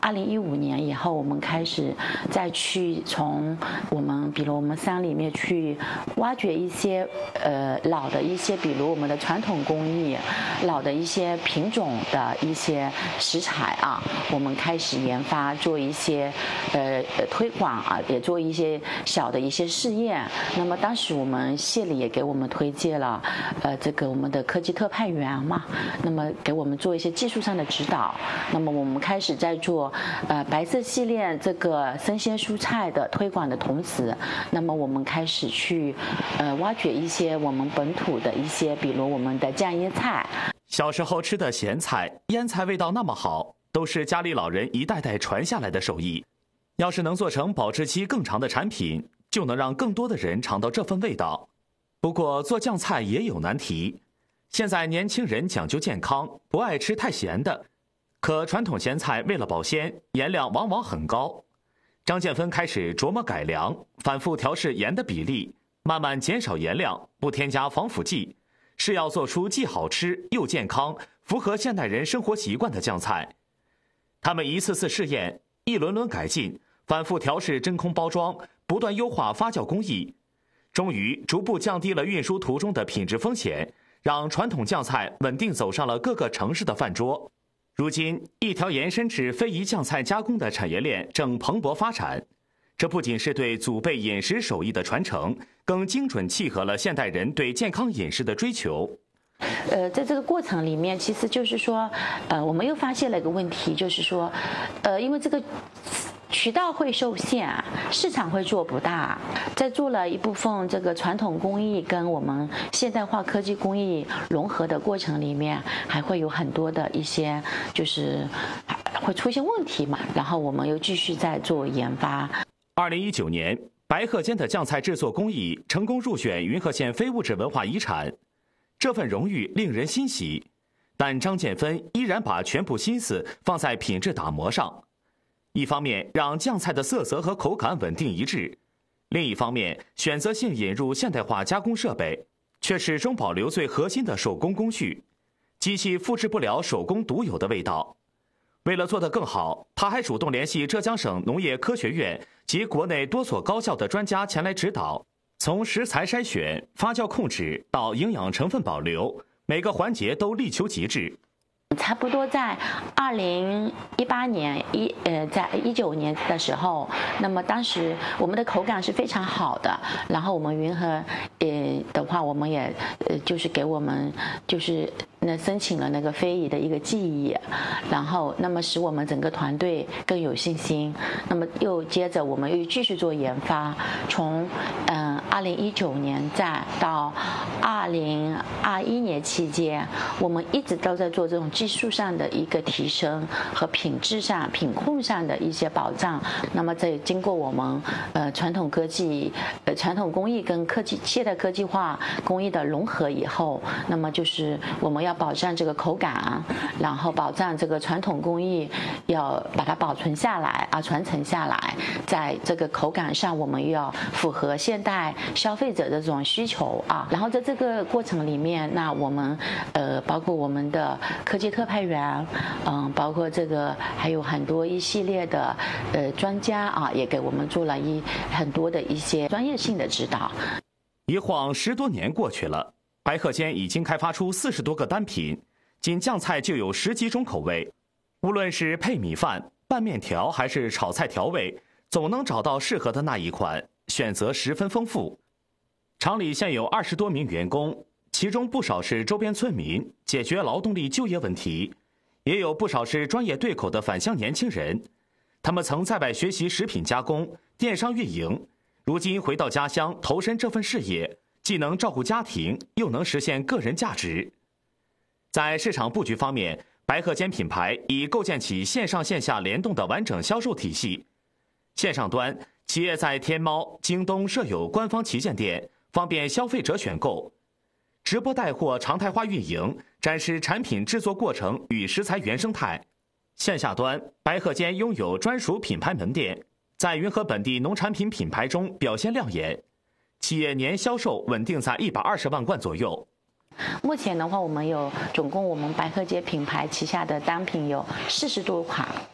2015年以后，我们开始再去从比如我们山里面去挖掘一些老的一些，比如我们的传统工艺、老的一些品种的一些食材啊，我们开始研发做一些推广啊，也做一些小的一些试验。那么当时我们县里也给我们推荐了这个我们的科技特派员嘛，那么给我们做一些技术上的指导。那么我们开始在做白色系列这个生鲜蔬菜的推广的同时，那么我们开始去挖掘一些我们本土的一些，比如我们的酱腌菜。 小时候吃的咸菜、腌菜味道那么好，都是家里老人一代代传下来的手艺。要是能做成保质期更长的产品，就能让更多的人尝到这份味道。不过做酱菜也有难题，现在年轻人讲究健康，不爱吃太咸的，可传统咸菜为了保鲜，盐量往往很高。张建芬开始琢磨改良，反复调试盐的比例，慢慢减少盐量，不添加防腐剂，是要做出既好吃又健康、符合现代人生活习惯的酱菜。他们一次次试验，一轮轮改进，反复调试真空包装，不断优化发酵工艺，终于逐步降低了运输途中的品质风险，让传统酱菜稳定走上了各个城市的饭桌。如今，一条延伸至非遗酱菜加工的产业链正蓬勃发展，这不仅是对祖辈饮食手艺的传承，更精准契合了现代人对健康饮食的追求。 在这个过程里面，其实就是说，我们又发现了一个问题，就是说，因为这个渠道会受限，市场会做不大。在做了一部分这个传统工艺跟我们现代化科技工艺融合的过程里面，还会有很多的一些就是会出现问题嘛。然后我们又继续在做研发。 2019年，白鹤间的酱菜制作工艺成功入选云鹤县非物质文化遗产，这份荣誉令人欣喜。但张建芬依然把全部心思放在品质打磨上。一方面让酱菜的色泽和口感稳定一致，另一方面选择性引入现代化加工设备，却始终保留最核心的手工工序，机器复制不了手工独有的味道。为了做得更好，他还主动联系浙江省农业科学院及国内多所高校的专家前来指导，从食材筛选、发酵控制到营养成分保留，每个环节都力求极致。 差不多在2018年在19年的时候，那么当时我们的口感是非常好的，然后我们云和的话，我们也就是给我们就是申请了那个非遗的一个技艺，然后那么使我们整个团队更有信心。那么又接着我们又继续做研发，从2019年再到2021年期间，我们一直都在做这种技术上的一个提升和品质上、品控上的一些保障。那么这经过我们传统工艺跟现代科技化工艺的融合以后，那么就是我们要保障这个口感，然后保障这个传统工艺要把它保存下来啊，传承下来。在这个口感上，我们又要符合现代消费者的这种需求啊。然后在这个过程里面，那我们包括我们的科技特派员，包括这个还有很多一系列的专家啊，也给我们做了很多的一些专业性的指导。 一晃10多年过去了，白鹤间已经开发出40多个单品，仅酱菜就有10几种口味。无论是配米饭、拌面条还是炒菜调味，总能找到适合的那一款，选择十分丰富。厂里现有20多名员工，其中不少是周边村民，解决劳动力就业问题，也有不少是专业对口的返乡年轻人。他们曾在外学习食品加工、电商运营，如今回到家乡投身这份事业，既能照顾家庭，又能实现个人价值。在市场布局方面，白鹤间品牌已构建起线上线下联动的完整销售体系。线上端，企业在天猫、京东设有官方旗舰店，方便消费者选购。直播带货常态化运营，展示产品制作过程与食材原生态。线下端，白鹤间拥有专属品牌门店，在云和本地农产品品牌中表现亮眼，企业年销售稳定在120万罐左右。 目前的话，总共我们白鹤间品牌旗下的单品有40多款。